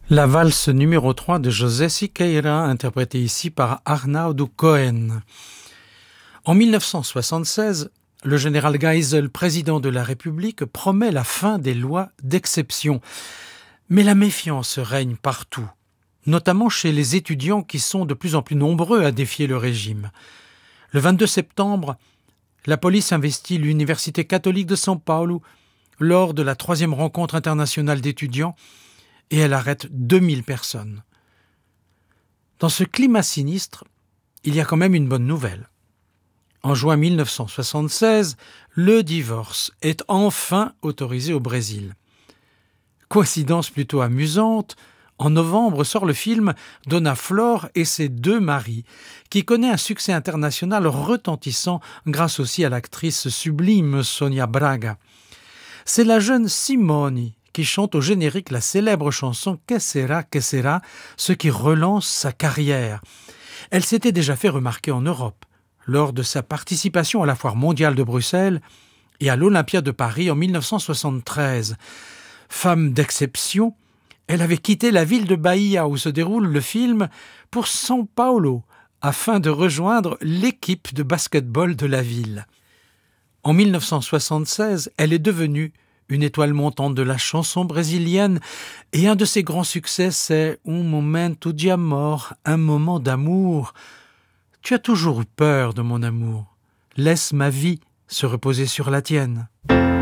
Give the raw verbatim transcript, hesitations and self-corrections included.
La valse numéro trois de José Siqueira, interprétée ici par Arnaldo Cohen. En mille neuf cent soixante-seize, le général Geisel, président de la République, promet la fin des lois d'exception. Mais la méfiance règne partout, notamment chez les étudiants qui sont de plus en plus nombreux à défier le régime. Le vingt-deux septembre, la police investit l'Université catholique de São Paulo lors de la troisième rencontre internationale d'étudiants et elle arrête deux mille personnes. Dans ce climat sinistre, il y a quand même une bonne nouvelle. En juin mille neuf cent soixante-seize, le divorce est enfin autorisé au Brésil. Coïncidence plutôt amusante, en novembre sort le film Dona Flor et ses deux maris, qui connaît un succès international retentissant grâce aussi à l'actrice sublime Sonia Braga. C'est la jeune Simone qui chante au générique la célèbre chanson « Que sera, que sera », ce qui relance sa carrière. Elle s'était déjà fait remarquer en Europe, lors de sa participation à la Foire mondiale de Bruxelles et à l'Olympia de Paris en mille neuf cent soixante-treize. Femme d'exception, elle avait quitté la ville de Bahia où se déroule le film pour São Paulo afin de rejoindre l'équipe de basket-ball de la ville. En mille neuf cent soixante-seize, elle est devenue une étoile montante de la chanson brésilienne et un de ses grands succès, c'est « Un momento de amor », un moment d'amour. Tu as toujours eu peur de mon amour. Laisse ma vie se reposer sur la tienne.